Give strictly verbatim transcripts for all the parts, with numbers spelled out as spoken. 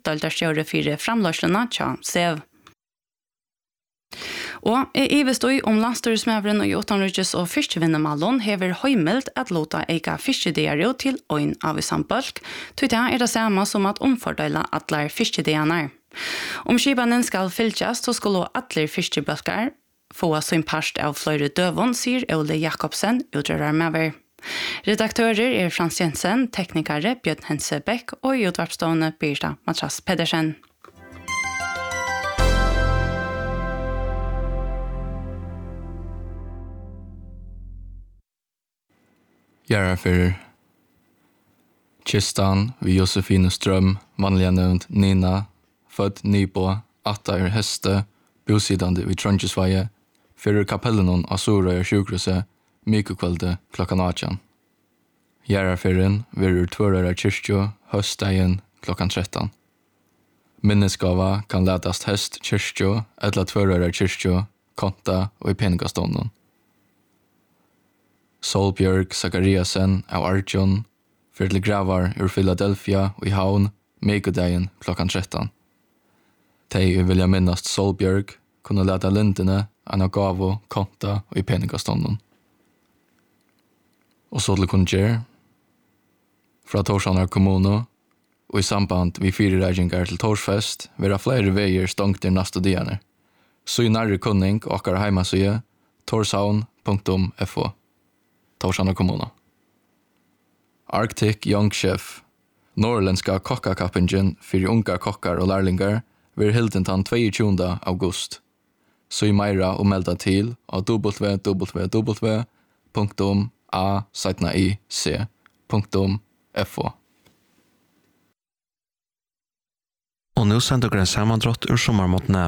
utdeltarstjøret for framløslene tja Sev. Og jeg ivest oi om landstyresmøveren og utenriks- og fiskevinnemallon hever høymelt at låta eika fiskediario til øyn av i sambolk, til det er det samme som at omfordøyla atler fiskedianer. Om skibanen skal fylkjas, så skulle atler fiskebølkar få sin parst av flere døvån, sier Ole Jakobsen, utrører mever. Redaktører er Frans Jensen, teknikere Bjørn Hense Beck og utvarpstående Birta Matras Pedersen. Järafyr Kistan vid Josefine Ström, vanliga nevnt Nina, född Nybo, Attar Heste, bosidande vid Trondjesveie, fyrir kapellenon av Sorøya sjukhuset, mykukvelde klokkan atjan. Järafyrin virur tvörare kyrkjo, höstdagen klokkan tretton. Minneskava kan ladast hest kyrkjo, eller tvörare kyrkjo, konta og i peningastånden. Solbjörg Zachariasen av Arjun, fyrir gravar ur Philadelphia og i havn, megodagen klokkan tretton. Tei vilja minnast Solbjörg kunne leta lindene anna gavo, konta og i peningastånden. Og så til kunnger, fra Torsanar kommuno, og i samband vi fire reigingar til Torsfest, vera flere veier stongter nasta dianer. Så i nærre kunning okkar heimasøye, torshavn punktum f o. Torshanar kommuna. Arctic Young Chef, norrländska kokkakappingen för unga kokkar och lärlingar, vir hilden den tjugoandra august. Så i meira och melda till av w w w punktum a i c punktum f o. Och nu sänder jag en sammandrott ur sommarmåttene.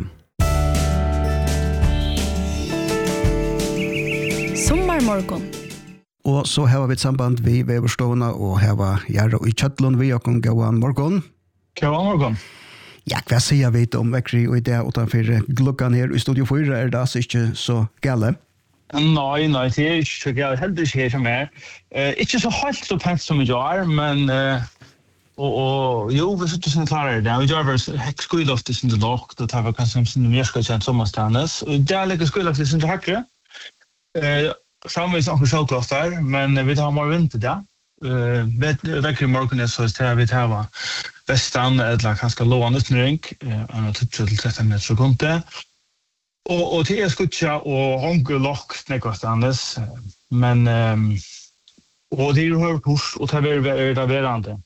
Sommarmorgon. Og så har vi et samband vi Veverstående og har vi Gjerra i Kjøttlund vi og kan gå an morgen. Gå an morgen. Ja, hva sier vi om vekkri og idé utenfor glukkan her i Studio fire? Er det altså ikke så gale? Nei, nei, det er ikke så gale. Heldig ikke her som er. Eh, ikke så helt så pent som vi gjør, men eh, og, og jo, vi sitter sånn klarer det. Vi gjør vel skuiloftet sin til lagt, og det var kanskje sin mjerska kjent sommerstandes. Og det er like skuiloftet sin til hakkere. Eh, Samvis onkel sjølklofter, men vi tar mer vinter da. Uh, Vekker i morgen er så stedet vi tar vestan, eller kanskje lån utenring, uh, tjugo til tretten meter sekunde. Og, og til jeg skutja og honke lokk nekvastandes, men um, og det er jo hørt hos, og det er verande.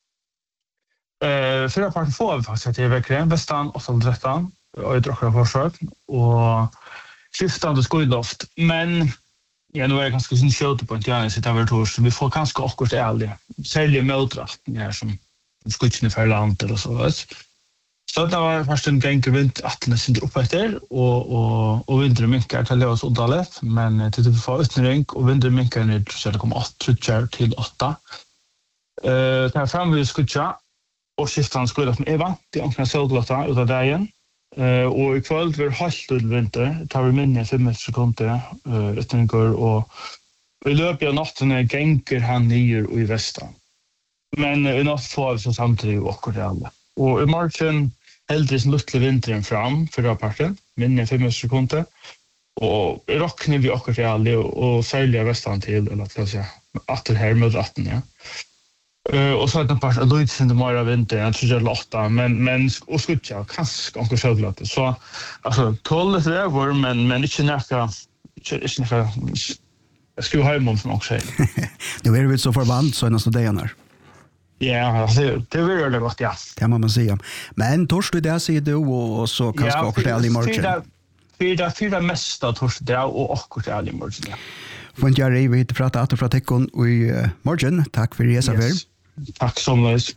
Uh, Fyra parten får vi faktisk til vekker, vestan åtte til tretten, og jeg drokker forsøk, og skiftande skoiloft, men ja, nu är det ganska sin kjöte på en tjärn sitt över tors, så vi får ganska akkurat ärliga. Säljer motdrachten här som skutsen i färlandet och så. Så det var först en gång vind att den sitter upp efter och, och, och vindre minkar till oss oddalet, men till vi får utnring och vindre minkar ner så det kommer åtta till åtta. Uh, det här fram vi skutsa och skiftan skulle med Eva till omkring solglotta utav dagen. Uh, og i kvöld var halvt ut vinter, tar vi minne fem sekunder uh, utninger, og i løpet av nattene genker han nyer og i vestan. Men uh, i natt får vi så samtidig akkurat alle. Og i morgen heldig sin luttle vinteren fram, for parten, minne fem sekunder, og i rockner vi akkurat alle, og, og særlig av vestan til, eller til å si, atter her med atten, ja. Uh, og så er det en part av Lloyd sin det morgen av vinteren, jeg tror det er lotta, men, men og skutja, kanskje anker sjølgløte. Så, altså, tålet det var, men, men ikke nekka, ikke, ikke nekka, jeg skulle ha om som også sier. Nu er vi så forband, så er det dagen her. Ja, det, det vil gjøre det godt, ja. Det må man si. Men torsdag det sier du, og så kanskje akkurat det alle i morgen. Fyra, fyra mest av torsdag det, og akkurat det alle i morgen, ja. Fint Jerry, vi prater atter fra Tekkon i uh, morgen. Takk for resa vel. Yes. Takk så mye.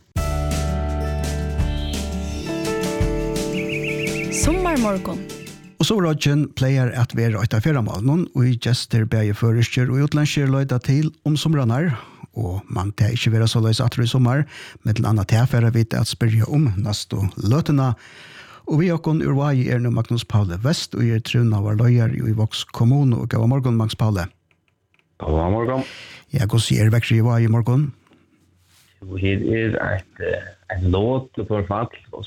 Sommarmorgon. Og så rådgen pleier at vi er etter fyrramalen, og i gjester beie førester og utlandskjer løyda til om somranar, og man tar ikke være så løys atter i sommer, men til annet tilfære vidt at spørre om neste løtene. Og vi åkken urvai er nå Magnus Paule Vest, og er truna var løyer i Voks kommune, og gav morgen, Magnus Paule. God morgen. Ja, hva sier vekkri i morgen? Her er et, et låt på fall, og